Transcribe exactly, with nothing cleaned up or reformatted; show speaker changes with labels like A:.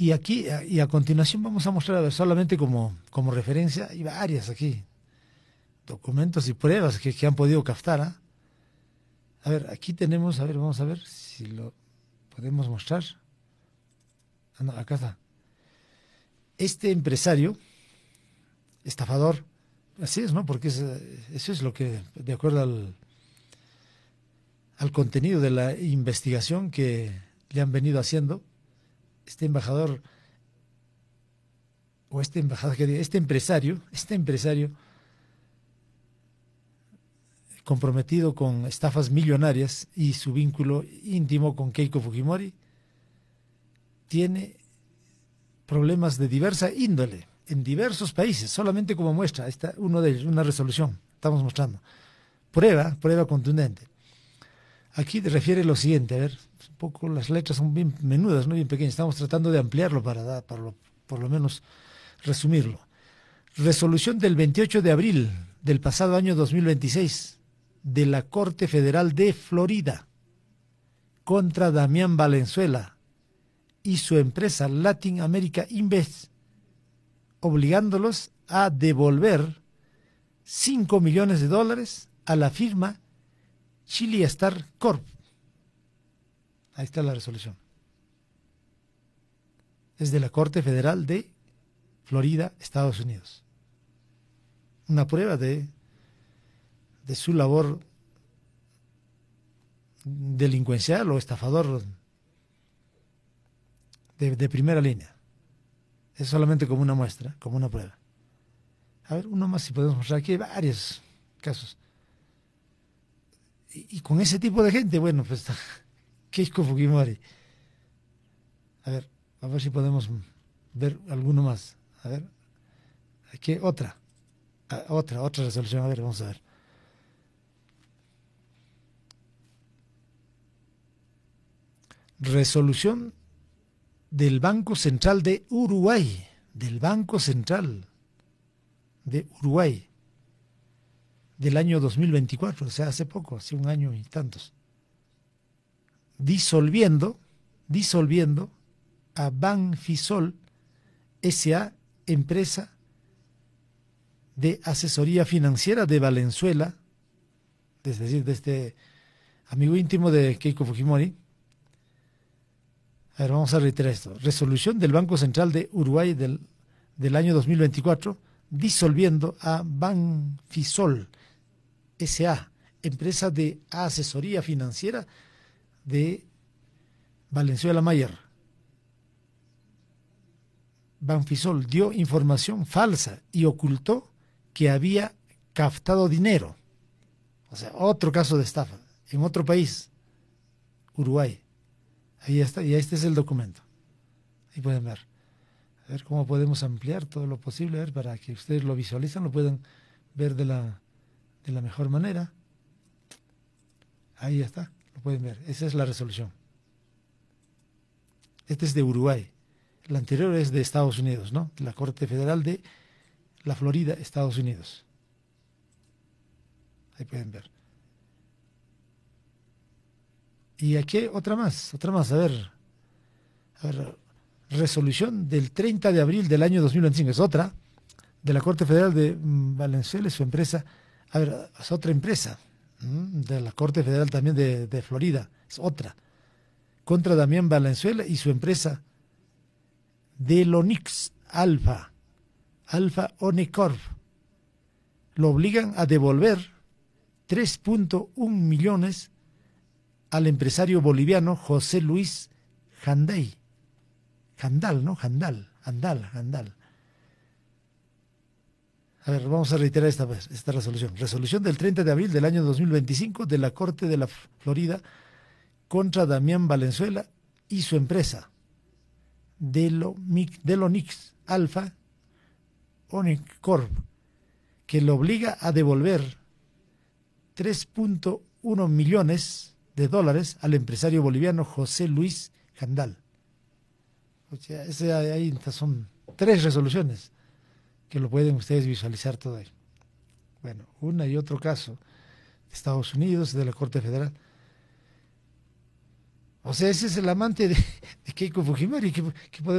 A: y aquí, y a continuación vamos a mostrar, a ver, solamente como, como referencia, hay varias aquí, documentos y pruebas que, que han podido captar. ¿eh? A ver, aquí tenemos, a ver, vamos a ver si lo podemos mostrar. Ah, no, acá está. Este empresario, estafador, así es, ¿no? Porque es, eso es lo que, de acuerdo al, al contenido de la investigación que le han venido haciendo, este embajador, o este embajador, este empresario, este empresario comprometido con estafas millonarias y su vínculo íntimo con Keiko Fujimori, tiene problemas de diversa índole en diversos países, solamente como muestra, está uno de ellos, una resolución, estamos mostrando. Prueba, prueba contundente. Aquí refiere lo siguiente, a ver, un poco las letras son bien menudas, no bien pequeñas, estamos tratando de ampliarlo para, dar, para lo, por lo menos resumirlo. Resolución del veintiocho de abril del pasado año dos mil veintiséis de la Corte Federal de Florida contra Damián Valenzuela y su empresa Latin America Invest, obligándolos a devolver cinco millones de dólares a la firma Chile Star Corp. Ahí está la resolución. Es de la Corte Federal de Florida, Estados Unidos. Una prueba de, de su labor delincuencial o estafador de, de primera línea. Es solamente como una muestra, como una prueba. A ver, uno más si podemos mostrar. Aquí hay varios casos. Y, y con ese tipo de gente, bueno, pues Keiko Fujimori. A ver, a ver si podemos ver alguno más. A ver, aquí otra. Ah, otra, otra resolución. A ver, vamos a ver. Resolución del Banco Central de Uruguay. Del Banco Central de Uruguay. Del año dos mil veinticuatro, o sea, hace poco, hace un año y tantos. Disolviendo, disolviendo a Banfisol S A, empresa de asesoría financiera de Valenzuela, es decir, de este amigo íntimo de Keiko Fujimori. A ver, vamos a reiterar esto. Resolución del Banco Central de Uruguay del, del año dos mil veinticuatro, disolviendo a Banfisol S A, empresa de asesoría financiera de Valenzuela Mayer. Banfisol dio información falsa y ocultó que había captado dinero. O sea, otro caso de estafa en otro país, Uruguay. Ahí está, y este es el documento. Ahí pueden ver. A ver cómo podemos ampliar todo lo posible, a ver, para que ustedes lo visualicen, lo puedan ver de la, de la mejor manera. Ahí está, lo pueden ver. Esa es la resolución. Este es de Uruguay. La anterior es de Estados Unidos, ¿no? La Corte Federal de la Florida, Estados Unidos. Ahí pueden ver. Y aquí hay otra más, otra más, a ver. A ver, resolución del treinta de abril del año dos mil veinticinco, es otra, de la Corte Federal de Valenzuela y su empresa. A ver, es otra empresa, de la Corte Federal también de, de Florida, es otra, contra Damián Valenzuela y su empresa Delonix Alfa, Alfa Onecorp. Lo obligan a devolver tres punto uno millones al empresario boliviano José Luis Janday. Jandal, ¿no? Jandal, Jandal, Jandal. A ver, vamos a reiterar esta, esta resolución. Resolución del treinta de abril del año dos mil veinticinco de la Corte de la Florida contra Damián Valenzuela y su empresa Delonix Alfa Onecorp, que le obliga a devolver tres punto uno millones de dólares al empresario boliviano José Luis Jandal. O sea, ese, ahí son tres resoluciones que lo pueden ustedes visualizar todo ahí. Bueno, una y otro caso de Estados Unidos, de la Corte Federal. O sea, ese es el amante de, de Keiko Fujimori, que, que podemos